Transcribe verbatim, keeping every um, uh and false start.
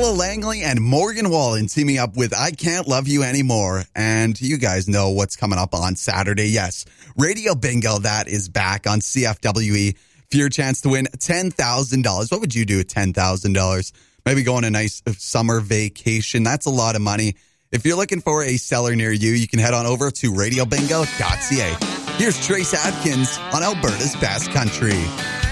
Ella Langley and Morgan Wallen teaming up with I Can't Love You Anymore. And you guys know what's coming up on Saturday. Yes, Radio Bingo, that is back on C F W E. For your chance to win ten thousand dollars. What would you do with ten thousand dollars? Maybe go on a nice summer vacation. That's a lot of money. If you're looking for a seller near you, you can head on over to radio bingo dot c a. Here's Trace Adkins on Alberta's Best Country.